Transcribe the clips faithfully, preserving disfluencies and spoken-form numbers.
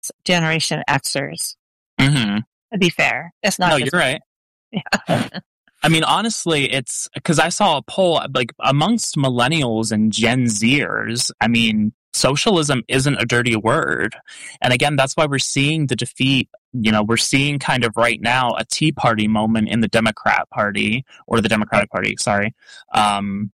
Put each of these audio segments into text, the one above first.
Generation Xers. Mm-hmm. To be fair, it's not. No, just you're right. Yeah. I mean, honestly, it's because I saw a poll like amongst millennials and Gen Zers. I mean, socialism isn't a dirty word. And again, that's why we're seeing the defeat. You know, we're seeing kind of right now a Tea Party moment in the Democrat Party or the Democratic Party. Sorry. Um,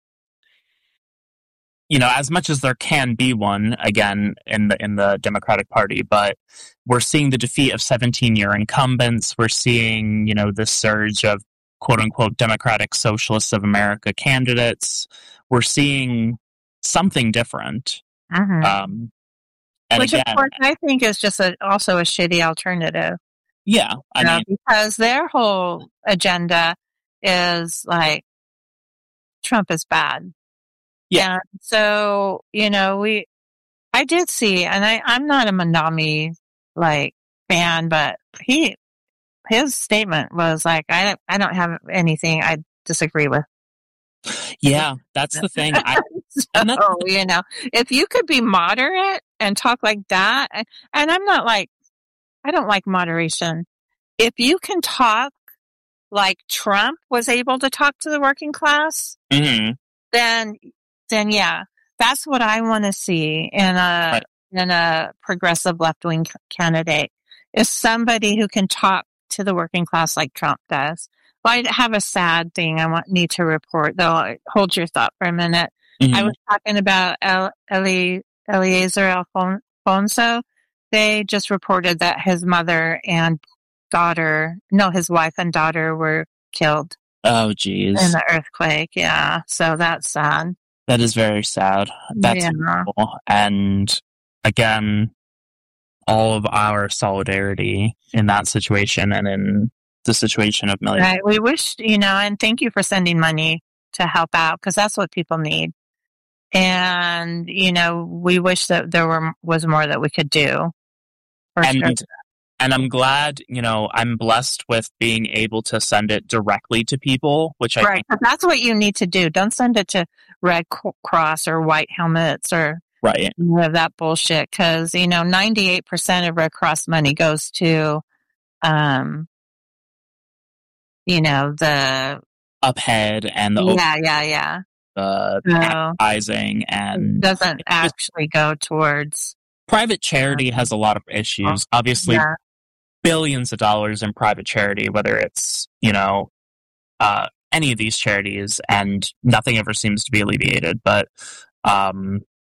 you know, as much as there can be one again in the in the Democratic Party, but we're seeing the defeat of seventeen-year incumbents. We're seeing, you know, the surge of quote unquote Democratic Socialists of America candidates. We're seeing something different. Mm-hmm. Um, and Which, again, of course, I think is just a, also a shitty alternative. Yeah, I you know, mean, because their whole agenda is like Trump is bad. Yeah. And so, you know, we, I did see, and I, I'm not a Manami like fan, but he, his statement was like, I don't, I don't have anything I disagree with. Yeah, that's the thing. I, so, you know, if you could be moderate and talk like that, and, and I'm not like, I don't like moderation. If you can talk like Trump was able to talk to the working class, mm-hmm. then, then yeah, that's what I want to see in a, Right. in a progressive left-wing candidate, is somebody who can talk to the working class like Trump does. Well, I have a sad thing I want need to report, though. Hold your thought for a minute. Mm-hmm. I was talking about El, Eli, Eliezer Alfonso. They just reported that his mother and daughter, no, his wife and daughter were killed. Oh, geez. In the earthquake, yeah. So that's sad. That is very sad. That's yeah. terrible. And again, all of our solidarity in that situation and in the situation of millions. Right. We wish, you know, and thank you for sending money to help out, because that's what people need. And, you know, we wish that there were was more that we could do. For and, sure. and I'm glad, you know, I'm blessed with being able to send it directly to people, which I right. think, That's what you need to do. Don't send it to Red Cross or White Helmets or right. that bullshit, because, you know, ninety-eight percent of Red Cross money goes to, um, you know, the UpHead and the yeah, yeah, yeah, the no. advertising, and it doesn't actually go towards. Private charity has a lot of issues. Obviously, yeah. billions of dollars in private charity, whether it's, you know, uh, any of these charities, and nothing ever seems to be alleviated. But um,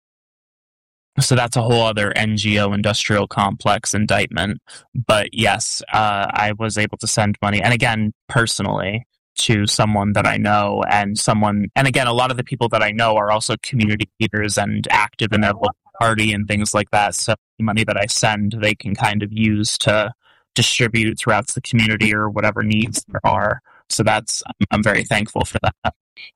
so that's a whole other N G O industrial complex indictment. But yes, uh, I was able to send money, and again, personally, to someone that I know, and someone, and again, a lot of the people that I know are also community leaders and active in their local party and things like that. So the money that I send, they can kind of use to distribute throughout the community or whatever needs there are. So that's, I'm very thankful for that.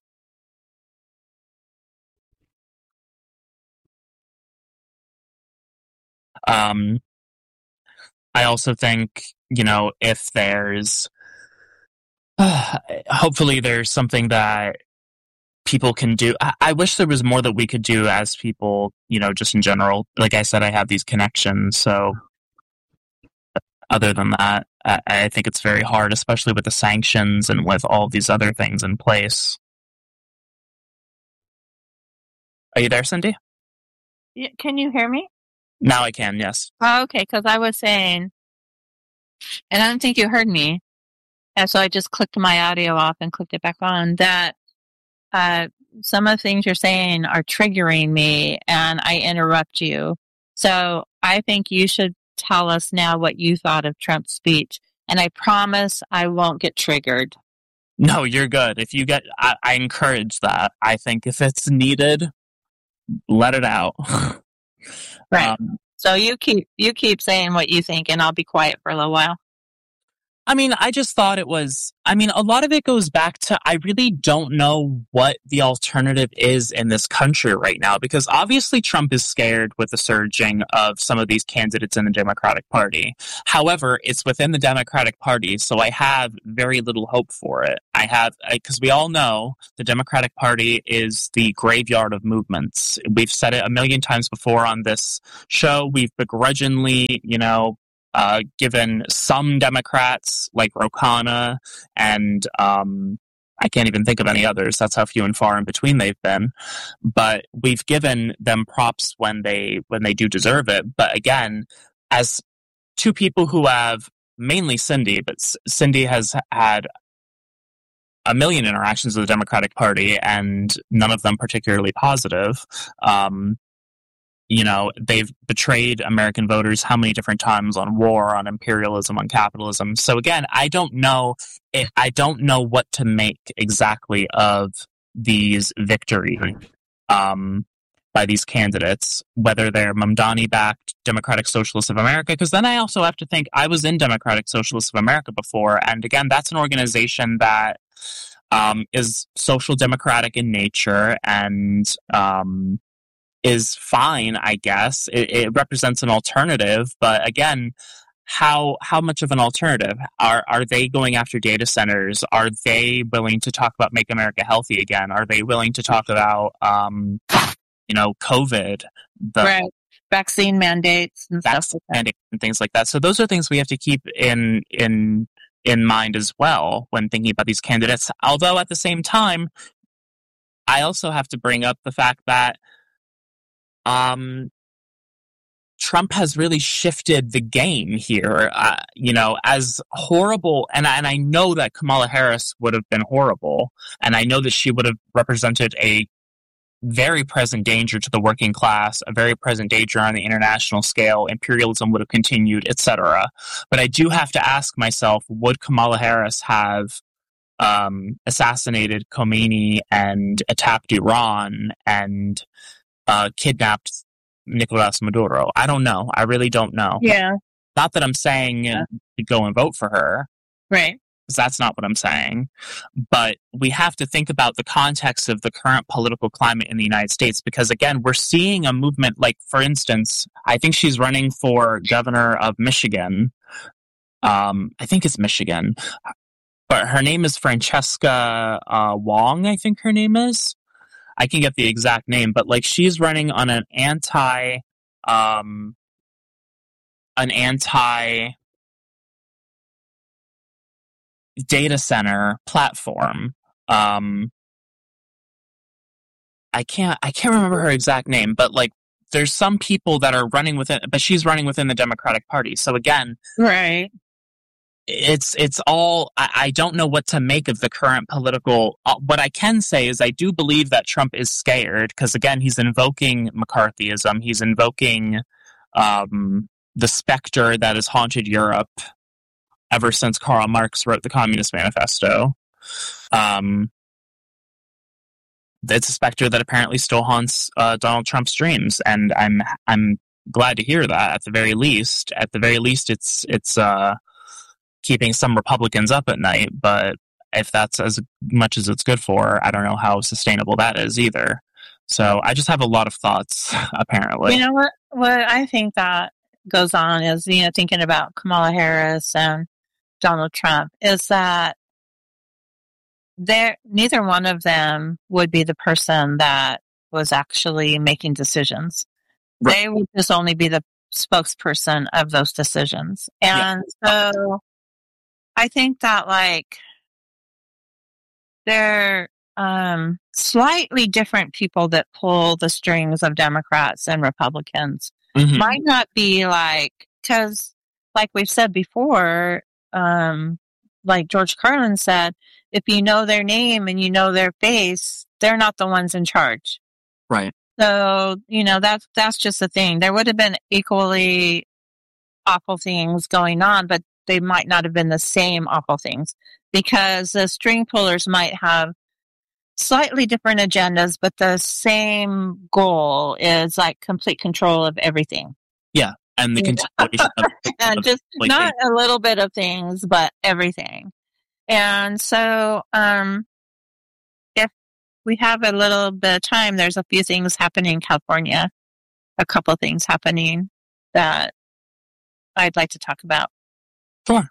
Um, I also think, you know, if there's, uh, hopefully there's something that people can do. I, I wish there was more that we could do as people, you know, just in general. Like I said, I have these connections. So other than that, I, I think it's very hard, especially with the sanctions and with all these other things in place. Are you there, Cindy? Yeah, can you hear me? Now I can, yes. Oh, okay, because I was saying, and I don't think you heard me, and so I just clicked my audio off and clicked it back on, that uh, some of the things you're saying are triggering me, and I interrupt you. So I think you should tell us now what you thought of Trump's speech, and I promise I won't get triggered. No, you're good. If you get, I, I encourage that. I think if it's needed, let it out. Right. Um, so you keep you keep saying what you think, and I'll be quiet for a little while. I mean, I just thought it was, I mean, a lot of it goes back to, I really don't know what the alternative is in this country right now, because obviously Trump is scared with the surging of some of these candidates in the Democratic Party. However, it's within the Democratic Party, so I have very little hope for it. I have, because we all know the Democratic Party is the graveyard of movements. We've said it a million times before on this show. We've begrudgingly, you know, Uh, given some Democrats like Ro Khanna and um, I can't even think of any others. That's how few and far in between they've been. But we've given them props when they when they do deserve it. But again, as two people who have mainly Cindy, but C- Cindy has had a million interactions with the Democratic Party and none of them particularly positive. Um, You know, they've betrayed American voters how many different times on war, on imperialism, on capitalism. So again, I don't know. If, I don't know what to make exactly of these victories um, by these candidates, whether they're Mamdani-backed Democratic Socialists of America. Because then I also have to think I was in Democratic Socialists of America before, and again, that's an organization that um, is social democratic in nature and. Um, is fine, I guess. It, it represents an alternative, but again, how how much of an alternative? Are are they going after data centers? Are they willing to talk about Make America Healthy again? Are they willing to talk about, um, you know, COVID? The right. Vaccine mandates and vaccine stuff like that. mandates and things like that. So those are things we have to keep in in in mind as well when thinking about these candidates. Although at the same time, I also have to bring up the fact that Um, Trump has really shifted the game here. Uh, you know, as horrible, and and I know that Kamala Harris would have been horrible, and I know that she would have represented a very present danger to the working class, a very present danger on the international scale. Imperialism would have continued, et cetera. But I do have to ask myself: would Kamala Harris have um, assassinated Khomeini and attacked Iran and Uh, kidnapped Nicolas Maduro? I don't know. I really don't know. Yeah. Not that I'm saying Yeah. to go and vote for her, Right. because that's not what I'm saying. But we have to think about the context of the current political climate in the United States, because again, we're seeing a movement. Like, for instance, I think she's running for governor of Michigan. Um, I think it's Michigan, but her name is Francesca uh, Wong. I think her name is. I can get the exact name, but like she's running on an anti, um, an anti data center platform. Um, I can't, I can't remember her exact name, but like there's some people that are running within, but she's running within the Democratic Party. So again, right. It's it's all, I, I don't know what to make of the current political, uh, what I can say is I do believe that Trump is scared, because again, he's invoking McCarthyism, he's invoking um, the specter that has haunted Europe ever since Karl Marx wrote the Communist Manifesto. Um, it's a specter that apparently still haunts uh, Donald Trump's dreams, and I'm I'm glad to hear that. At the very least, at the very least, it's it's uh, keeping some Republicans up at night. But if that's as much as it's good for, I don't know how sustainable that is either. So I just have a lot of thoughts. Apparently, you know what? What I think that goes on is, you know, thinking about Kamala Harris and Donald Trump, is that there neither one of them would be the person that was actually making decisions. Right. They would just only be the spokesperson of those decisions. And yeah. so I think that, like, they're um, slightly different people that pull the strings of Democrats and Republicans. Mm-hmm. Might not be like, because like we've said before, um, like George Carlin said, if you know their name and you know their face, they're not the ones in charge. Right. So, you know, that's, that's just the thing. There would have been equally awful things going on, but they might not have been the same awful things, because the string pullers might have slightly different agendas, but the same goal is like complete control of everything. Yeah. and the You continuation of, and of just like, not a little bit of things, but everything. And so, um, if we have a little bit of time, there's a few things happening in California, a couple of things happening that I'd like to talk about. Sure.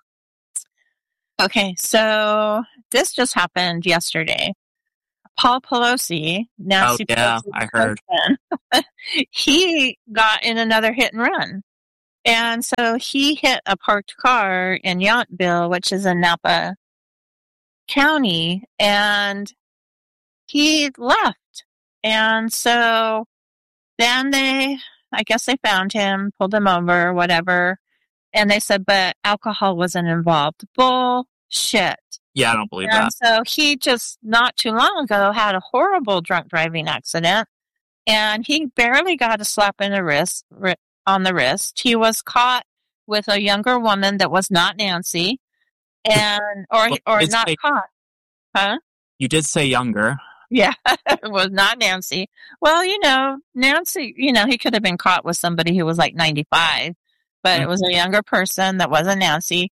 Okay, so this just happened yesterday. Paul Pelosi, Nancy oh yeah, Pelosi's I heard. husband, he got in another hit and run. And so he hit a parked car in Yountville, which is in Napa County, and he left. And so then they, I guess they found him, pulled him over, whatever. And they said, but alcohol wasn't involved. Bullshit. Yeah, I don't believe And that. so he just not too long ago had a horrible drunk driving accident, and he barely got a slap in the wrist, ri- on the wrist. He was caught with a younger woman that was not Nancy, and or Well, or it's not like- caught, huh? You did say younger. Yeah, it was not Nancy. Well, you know, Nancy, you know, he could have been caught with somebody who was like ninety-five, but it was a younger person that wasn't Nancy.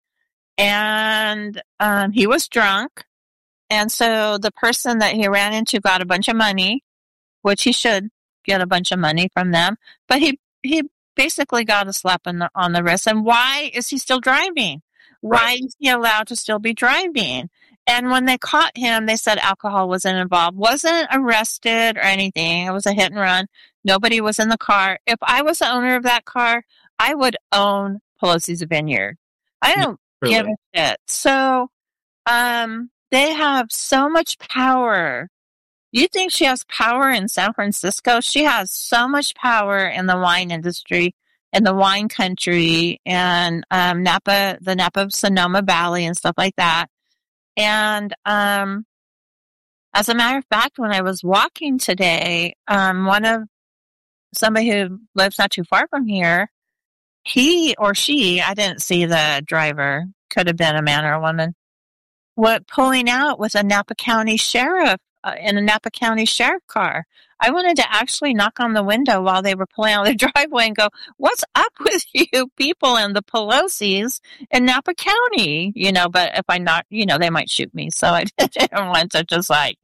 And um, he was drunk. And so the person that he ran into got a bunch of money, which he should get a bunch of money from them. But he, he basically got a slap on the, on the wrist. And why is he still driving? Why Right. is he allowed to still be driving? And when they caught him, they said alcohol wasn't involved, wasn't arrested or anything. It was a hit and run. Nobody was in the car. If I was the owner of that car, I would own Pelosi's Vineyard. I don't Really. give a shit. So, um, they have so much power. You think she has power in San Francisco? She has so much power in the wine industry, in the wine country, and um, Napa, the Napa Sonoma Valley, and stuff like that. And um, as a matter of fact, when I was walking today, um, one of somebody who lives not too far from here, he or she, I didn't see the driver, could have been a man or a woman, what pulling out with a Napa County sheriff uh, in a Napa County sheriff car. I wanted to actually knock on the window while they were pulling out of the driveway and go, "What's up with you people and the Pelosi's in Napa County?" You know, but if I knock, you know, they might shoot me. So I didn't want to just like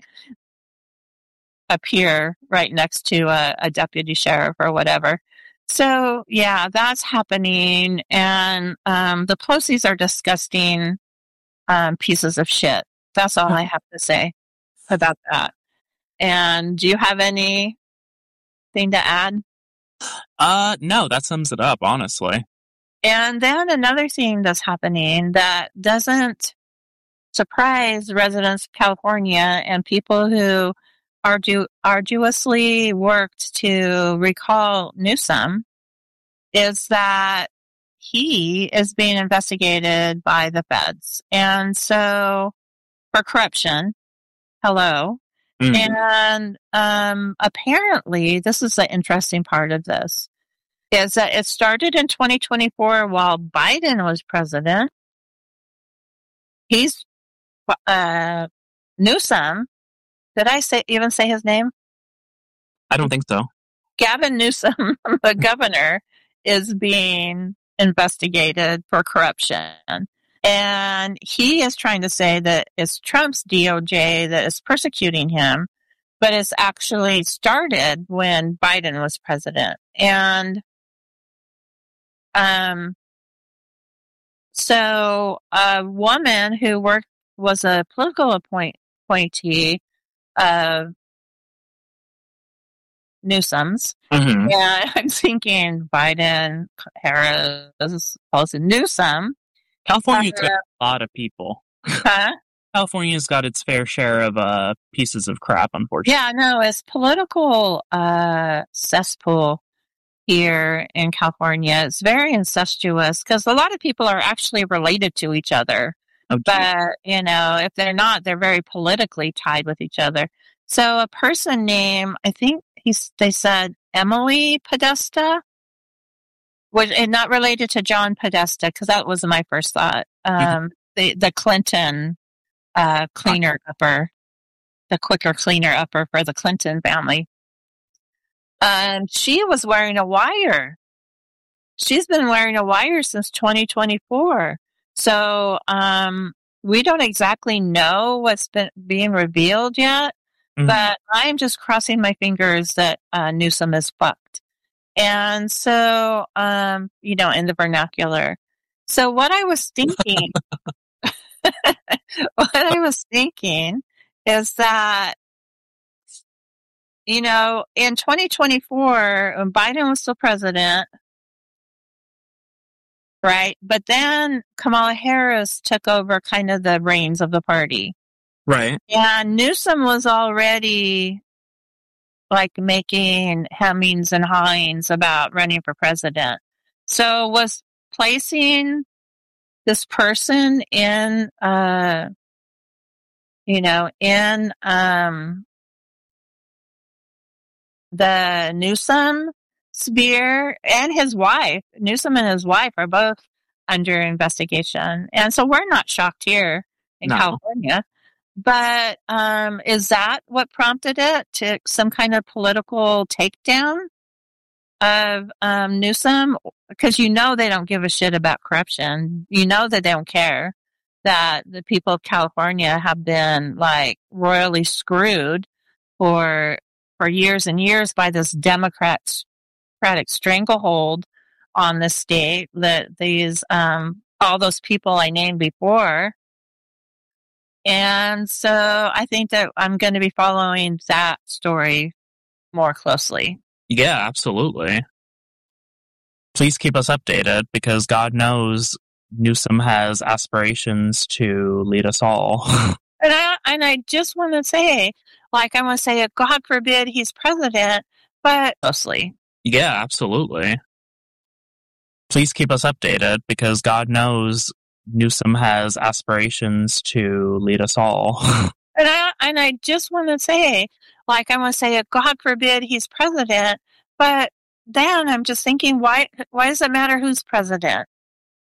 appear right next to a, a deputy sheriff or whatever. So yeah, that's happening. And um, the Pelosi's are disgusting um, pieces of shit. That's all I have to say about that. And do you have anything to add? Uh, no, that sums it up, honestly. And then another thing that's happening that doesn't surprise residents of California and people who ardu- arduously worked to recall Newsom is that he is being investigated by the feds. And so for corruption, hello. Mm. And um, apparently, this is the interesting part of this, is that it started in twenty twenty-four while Biden was president. He's uh, Newsom. Did I say even say his name? I don't think so. Gavin Newsom, the governor, is being investigated for corruption. And he is trying to say that it's Trump's D O J that is persecuting him, but it's actually started when Biden was president. And um, so a woman who worked was a political appoint, appointee of Newsom's. Mm-hmm. Yeah, I'm thinking Biden, Harris, also Newsom. California's Uh, got a lot of people. Huh? California's got its fair share of uh, pieces of crap, unfortunately. Yeah, no, it's political uh, cesspool here in California. It's very incestuous because a lot of people are actually related to each other. Oh, gee. But, you know, if they're not, they're very politically tied with each other. So a person named, I think he's, they said Emily Podesta, which is not related to John Podesta, because that was my first thought. Um, Mm-hmm. the, the Clinton uh, cleaner upper, the quicker cleaner upper for the Clinton family. Um, she was wearing a wire. she's been wearing a wire since twenty twenty-four. So um, we don't exactly know what's been being revealed yet, mm-hmm. but I'm just crossing my fingers that uh, Newsom is fucked. And so, um, you know, in the vernacular. So what I was thinking, what I was thinking is that, you know, in twenty twenty-four, when Biden was still president, right? But then Kamala Harris took over kind of the reins of the party. Right. And Newsom was already like making hemmings and hawings about running for president. So was placing this person in, uh, you know, in um, the Newsom sphere, and his wife, Newsom and his wife are both under investigation. And so we're not shocked here in no. California. But um, is that what prompted it to some kind of political takedown of um, Newsom? Because you know they don't give a shit about corruption. You know that they don't care that the people of California have been like royally screwed for for years and years by this Democrat Democratic stranglehold on the state. That these um, all those people I named before. And so I think that I'm going to be following that story more closely. Yeah, absolutely. Please keep us updated, because God knows Newsom has aspirations to lead us all. and I and I just want to say, like, I want to say, God forbid he's president, but mostly. Yeah, absolutely. Please keep us updated, because God knows Newsom has aspirations to lead us all. and I and I just want to say, like, I want to say, God forbid he's president, but then I'm just thinking, why why does it matter who's president?